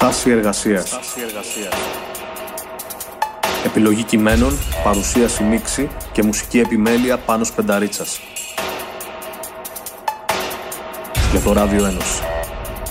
Στάση εργασίας. Επιλογή κειμένων, παρουσίαση μίξη και μουσική επιμέλεια Πάνος Πενταρίτσας. Για το Ράδιο Ένωση.